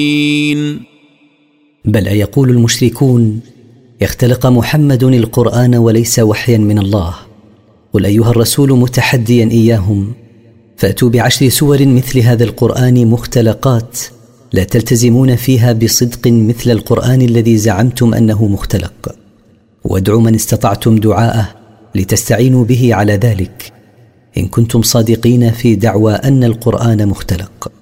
بل يقول المشركون اختلق محمد القرآن وليس وحيا من الله. قل أيها الرسول متحديا إياهم فأتوا ب10 سور مثل هذا القرآن مختلقات لا تلتزمون فيها بصدق مثل القرآن الذي زعمتم أنه مختلق، وادعوا من استطعتم دعاءه لتستعينوا به على ذلك إن كنتم صادقين في دعوى أن القرآن مختلق.